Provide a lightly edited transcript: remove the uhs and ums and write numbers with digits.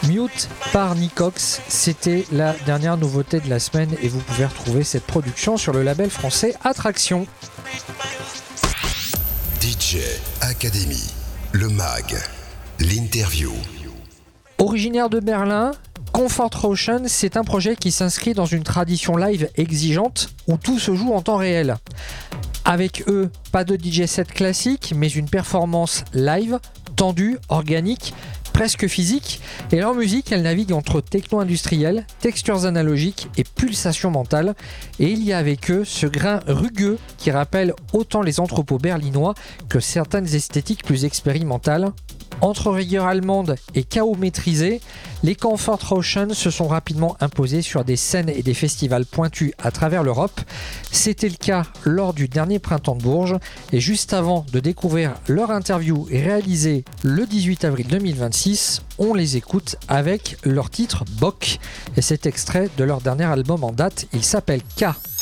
Mute par Nicox, c'était la dernière nouveauté de la semaine et vous pouvez retrouver cette production sur le label français Attraction. DJ Academy, le mag, l'interview. Originaire de Berlin, Comfort Ocean, c'est un projet qui s'inscrit dans une tradition live exigeante où tout se joue en temps réel. Avec eux, pas de DJ set classique, mais une performance live, tendue, organique, presque physique, et leur musique, elle navigue entre techno-industriel, textures analogiques et pulsations mentales, et il y a avec eux ce grain rugueux qui rappelle autant les entrepôts berlinois que certaines esthétiques plus expérimentales. Entre rigueur allemande et chaos maîtrisé, les Comfort Ocean se sont rapidement imposés sur des scènes et des festivals pointus à travers l'Europe. C'était le cas lors du dernier printemps de Bourges, et juste avant de découvrir leur interview réalisée le 18 avril 2026, on les écoute avec leur titre Bock, et cet extrait de leur dernier album en date, il s'appelle K.